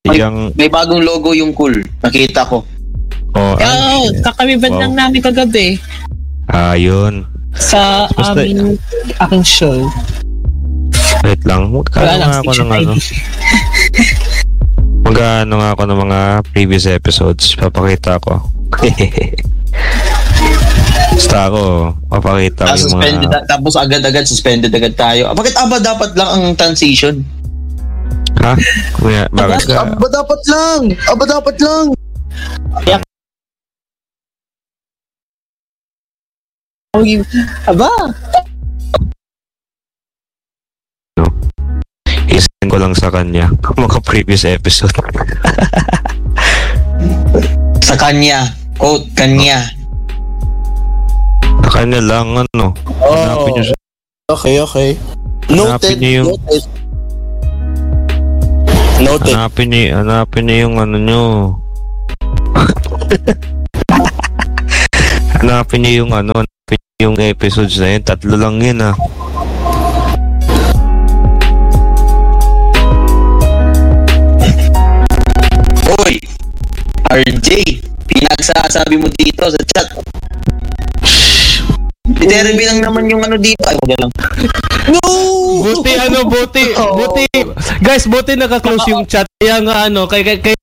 May bagong logo yung cool. Nakita ko. Oh, kakabibad lang namin kagabi. Yun. Sa aking show. Wait lang. Magkano nga ako ng mga previous episodes. Papakita ko. Basta ako, papakita ko yung mga... Tapos agad-agad, suspended agad tayo. Bakit aba dapat lang ang transition? Ha? Kuya, bakit ka? Aba dapat lang! Aba! No. Isend ko lang sa kanya mga previous episode. Sa kanya. Quote, kanya. Sa kanya lang, ano. Hanapin niyo siya. Okay. Hanapin niyo yung ano nyo. Hanapin niyo yung episodes na yun. 3 lang yun, Oy! RJ! Pinagsasabi mo dito sa chat. Iterbi lang naman yung ano dito. Ay, wala lang. No! Buti. Guys, buti naka-close yung chat. Kaya nga kaya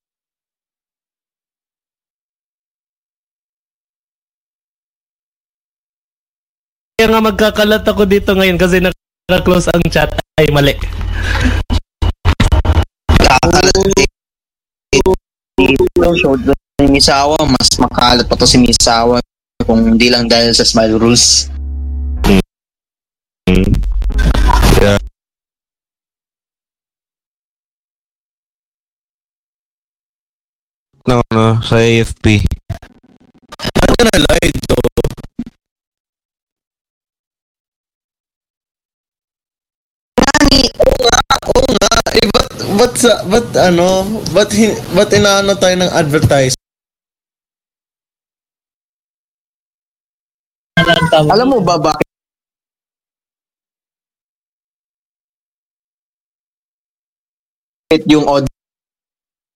nga magkakalat ako dito ngayon kasi naka-close ang chat. Ay, mali. Kakalat dito. Misawa, mas makalat pa to si Misawa kung hindi lang dahil sa Smile Rules. Yeah. Sa AFP. Ano na live to? Oo nga. Ba't inaano tayo ng advertise? Alam mo ba bakit yung audio